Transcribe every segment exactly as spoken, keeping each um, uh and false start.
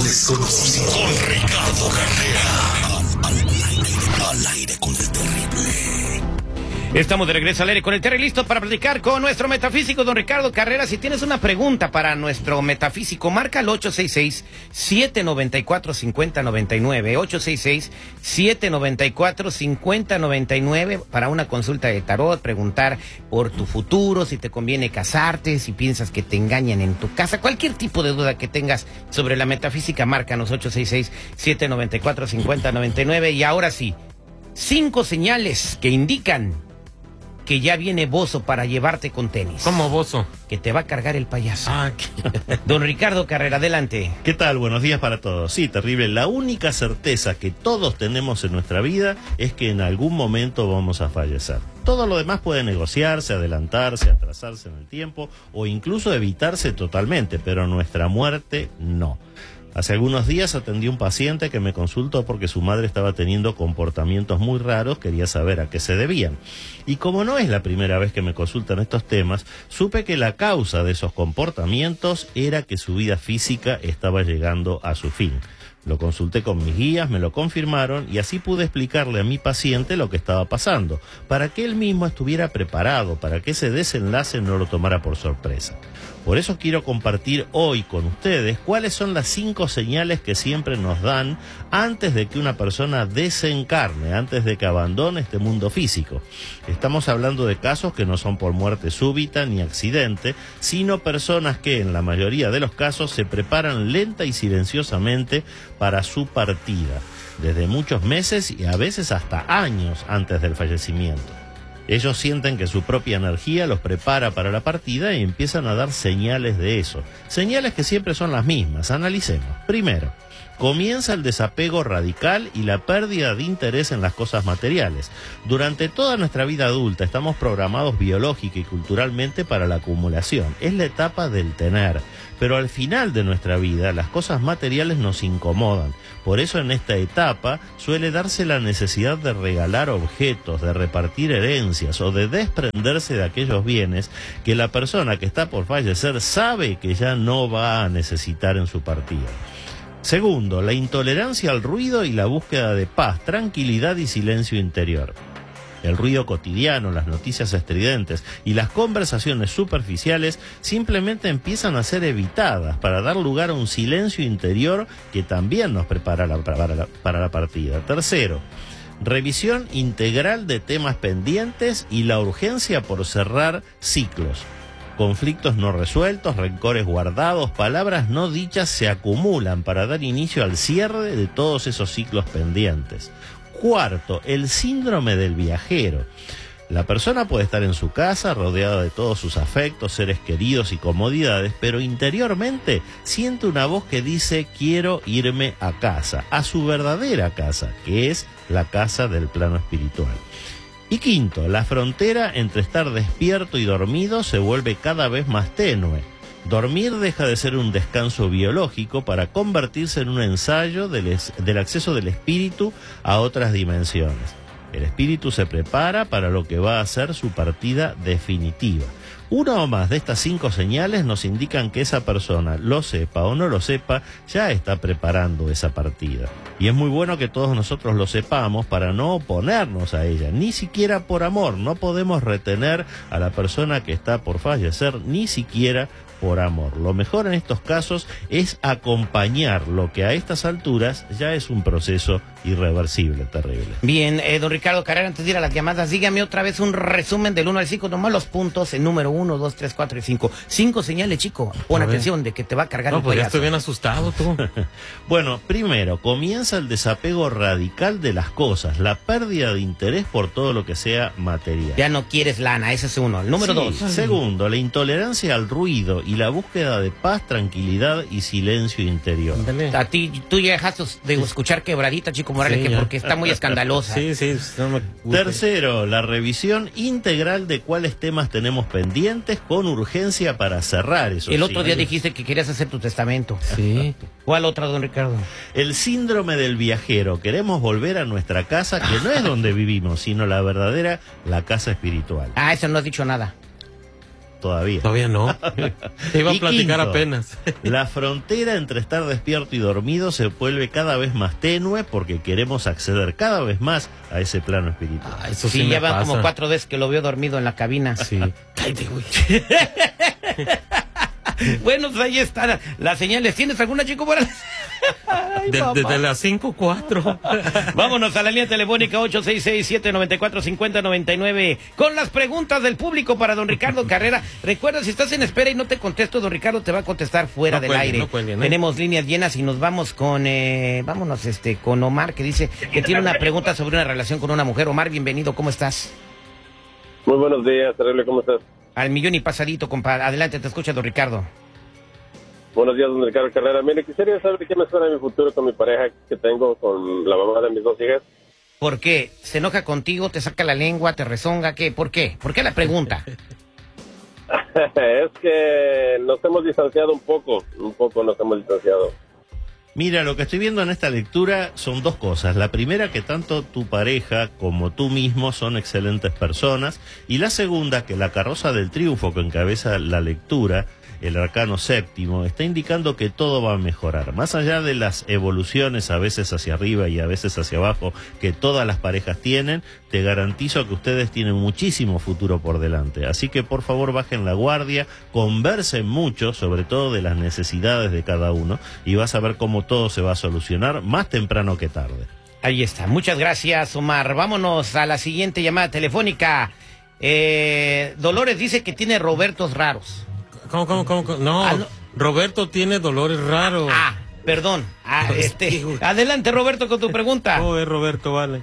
desconocido con Ricardo Carrera. Al, al, aire, al aire con el terrible. Estamos de regreso al aire con el Terry, listo para platicar con nuestro metafísico, don Ricardo Carrera. Si tienes una pregunta para nuestro metafísico, marca al ocho seis seis, siete nueve cuatro, cinco cero nueve nueve, ocho seis seis, siete nueve cuatro, cinco cero nueve nueve para una consulta de tarot, preguntar por tu futuro, si te conviene casarte, si piensas que te engañan en tu casa, cualquier tipo de duda que tengas sobre la metafísica, márcanos ocho seis seis, siete nueve cuatro, cinco cero nueve nueve. Y ahora sí, cinco señales que indican que ya viene Bozo para llevarte con tenis. ¿Cómo Bozo? Que te va a cargar el payaso. Ah, ¿qué? Don Ricardo Carrera, adelante. ¿Qué tal? Buenos días para todos. Sí, terrible. La única certeza que todos tenemos en nuestra vida es que en algún momento vamos a fallecer. Todo lo demás puede negociarse, adelantarse, atrasarse en el tiempo o incluso evitarse totalmente, pero nuestra muerte no. Hace algunos días atendí a un paciente que me consultó porque su madre estaba teniendo comportamientos muy raros, quería saber a qué se debían. Y como no es la primera vez que me consultan estos temas, supe que la causa de esos comportamientos era que su vida física estaba llegando a su fin. Lo consulté con mis guías, me lo confirmaron y así pude explicarle a mi paciente lo que estaba pasando, para que él mismo estuviera preparado, para que ese desenlace no lo tomara por sorpresa. Por eso quiero compartir hoy con ustedes cuáles son las cinco señales que siempre nos dan antes de que una persona desencarne, antes de que abandone este mundo físico. Estamos hablando de casos que no son por muerte súbita ni accidente, sino personas que en la mayoría de los casos se preparan lenta y silenciosamente para su partida, desde muchos meses y a veces hasta años antes del fallecimiento. Ellos sienten que su propia energía los prepara para la partida y empiezan a dar señales de eso. Señales que siempre son las mismas. Analicemos. Primero, comienza el desapego radical y la pérdida de interés en las cosas materiales. Durante toda nuestra vida adulta estamos programados biológica y culturalmente para la acumulación. Es la etapa del tener. Pero al final de nuestra vida las cosas materiales nos incomodan. Por eso en esta etapa suele darse la necesidad de regalar objetos, de repartir herencias o de desprenderse de aquellos bienes que la persona que está por fallecer sabe que ya no va a necesitar en su partida. Segundo, la intolerancia al ruido y la búsqueda de paz, tranquilidad y silencio interior. El ruido cotidiano, las noticias estridentes y las conversaciones superficiales simplemente empiezan a ser evitadas para dar lugar a un silencio interior que también nos prepara la, para, la, para la partida. Tercero, revisión integral de temas pendientes y la urgencia por cerrar ciclos. Conflictos no resueltos, rencores guardados, palabras no dichas se acumulan para dar inicio al cierre de todos esos ciclos pendientes. Cuarto, el síndrome del viajero. La persona puede estar en su casa rodeada de todos sus afectos, seres queridos y comodidades, pero interiormente siente una voz que dice quiero irme a casa, a su verdadera casa, que es la casa del plano espiritual. Y quinto, la frontera entre estar despierto y dormido se vuelve cada vez más tenue. Dormir deja de ser un descanso biológico para convertirse en un ensayo del, es, del acceso del espíritu a otras dimensiones. El espíritu se prepara para lo que va a ser su partida definitiva. Una o más de estas cinco señales nos indican que esa persona, lo sepa o no lo sepa, ya está preparando esa partida. Y es muy bueno que todos nosotros lo sepamos para no oponernos a ella, ni siquiera por amor. No podemos retener a la persona que está por fallecer, ni siquiera por amor. Lo mejor en estos casos es acompañar lo que a estas alturas ya es un proceso irreversible, terrible. Bien, eh, don Ricardo Carrera, antes de ir a las llamadas, dígame otra vez un resumen del uno al cinco, nomás los puntos, el número uno, dos, tres, cuatro y cinco. Cinco señales, chico, pon atención de que te va a cargar no, el pues payaso. Ya estoy bien asustado, tú. Bueno, primero, comienza el desapego radical de las cosas, la pérdida de interés por todo lo que sea material. Ya no quieres lana, ese es uno. El número sí, dos. Segundo, la intolerancia al ruido y la búsqueda de paz, tranquilidad y silencio interior. Dale. A ti, tú ya dejaste de escuchar Quebradita, Chico Morales, sí, que porque está muy escandalosa. Sí, sí, no me gusta. Tercero, la revisión integral de cuáles temas tenemos pendientes con urgencia para cerrar esos El otro ciclos. día dijiste que querías hacer tu testamento. Sí. ¿Cuál otra, don Ricardo? El síndrome del viajero. Queremos volver a nuestra casa, que no es donde vivimos, sino la verdadera, la casa espiritual. Ah, eso no has dicho nada. Todavía. Todavía no. Te iba a Y platicar quinto, apenas. La frontera entre estar despierto y dormido se vuelve cada vez más tenue porque queremos acceder cada vez más a ese plano espiritual. Ah, eso sí, Sí, me ya van pasa. como cuatro veces que lo veo dormido en la cabina. Sí. Cállate, güey. Bueno, pues ahí están las señales. ¿Tienes alguna, chico? Para... Ay, De- papá. desde las cinco cuatro. Vámonos a la línea telefónica ocho seis seis, siete nueve cuatro, cinco cero nueve nueve con las preguntas del público para don Ricardo Carrera. Recuerda, si estás en espera y no te contesto, don Ricardo te va a contestar fuera No del cuelguen, aire. no cuelguen, ¿eh? Tenemos líneas llenas y nos vamos con, eh, vámonos este, con Omar, que dice que tiene una pregunta sobre una relación con una mujer. Omar, bienvenido, ¿cómo estás? Muy buenos días, terrible, ¿cómo estás? Al millón y pasadito, compadre. Adelante, te escucha don Ricardo. Buenos días, don Ricardo Carrera. Mire, quisiera saber qué me espera en mi futuro con mi pareja que tengo, con la mamá de mis dos hijas. ¿Por qué? ¿Se enoja contigo, te saca la lengua, te rezonga? ¿Qué? ¿Por qué? ¿Por qué la pregunta? Es que nos hemos distanciado un poco, un poco nos hemos distanciado. Mira, lo que estoy viendo en esta lectura son dos cosas. La primera, que tanto tu pareja como tú mismo son excelentes personas. Y la segunda, que la carroza del triunfo que encabeza la lectura, el arcano séptimo, está indicando que todo va a mejorar. Más allá de las evoluciones, a veces hacia arriba y a veces hacia abajo, que todas las parejas tienen, te garantizo que ustedes tienen muchísimo futuro por delante. Así que por favor bajen la guardia, conversen mucho, sobre todo de las necesidades de cada uno, y vas a ver cómo todo se va a solucionar más temprano que tarde. Ahí está. Muchas gracias, Omar. Vámonos a la siguiente llamada telefónica. Eh, Dolores dice que tiene Robertos raros. ¿Cómo, cómo, cómo? cómo? No, Ah, no. Roberto tiene dolores raros. Ah, perdón. Ah, Pues, este, sí, güey. adelante, Roberto, con tu pregunta. Oh, es Roberto, vale.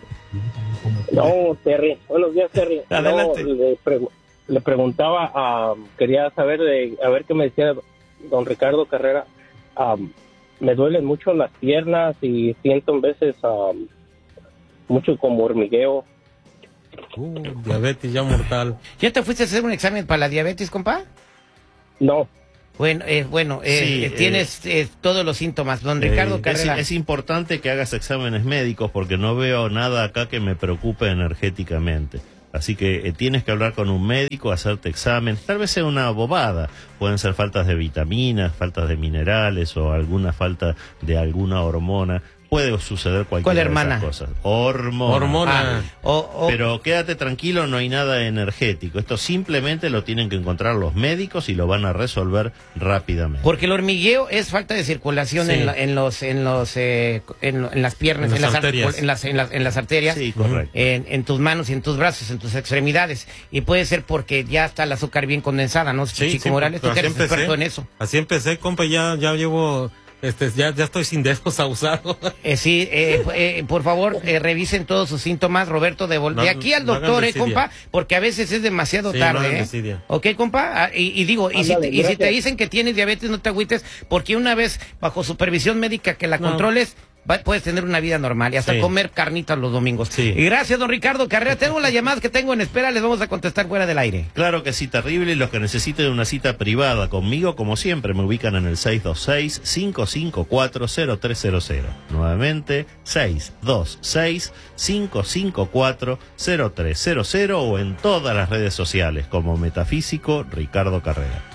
No, Terry. Buenos días, Terry. Adelante. No, le, pre- le preguntaba, ah, quería saber, de, a ver qué me decía don Ricardo Carrera. Ah, me duelen mucho las piernas y siento en veces ah, mucho como hormigueo. Uh, diabetes ya mortal. ¿Ya te fuiste a hacer un examen para la diabetes, compa? No, Bueno, eh, bueno, eh, Sí, eh, tienes eh, todos los síntomas. Don Ricardo Eh, Carrera. es, es importante que hagas exámenes médicos porque no veo nada acá que me preocupe energéticamente. Así que eh, tienes que hablar con un médico, hacerte examen. Tal vez sea una bobada. Pueden ser faltas de vitaminas, faltas de minerales o alguna falta de alguna hormona. Puede suceder cualquier ¿Cuál de hermana? esas cosas. Hormona. Hormona. Ah, o- o- Pero quédate tranquilo, no hay nada energético. Esto simplemente lo tienen que encontrar los médicos y lo van a resolver rápidamente. Porque el hormigueo es falta de circulación Sí. en, la- en los, en los, eh, en, en las piernas, En en, las las, arterias. articul- en las, en las, en las arterias. Sí, correcto. En, en tus manos y en tus brazos, en tus extremidades. Y puede ser porque ya está el azúcar bien condensada, ¿no? Chico Morales, tú así que eres empecé. experto en eso. Así empecé, compa, ya, ya llevo, este, ya, ya estoy sin dedos a usarlo. Eh, sí, eh, eh, por favor, eh, revisen todos sus síntomas, Roberto, de, vol- No, de aquí al no hagan doctor, eh, desidia. compa, porque a veces es demasiado Sí, no tarde, hagan ¿eh? desidia. ¿Ok, compa? Ah, y, y digo, y si, Ándale, te, y si te gracias. dicen que tienes diabetes, no te agüites, porque una vez, bajo supervisión médica que la No. controles, va- puedes tener una vida normal y hasta Sí. comer carnitas los domingos. Sí. Y gracias, don Ricardo Carrera. Tengo las llamadas que tengo en espera, les vamos a contestar fuera del aire. Claro que sí, terrible. Los que necesiten una cita privada conmigo, como siempre, me ubican en el seis dos seis, cinco cinco cuatro, cero tres cero cero. Nuevamente, seis dos seis, cinco cinco cuatro, cero tres cero cero o en todas las redes sociales como Metafísico Ricardo Carrera.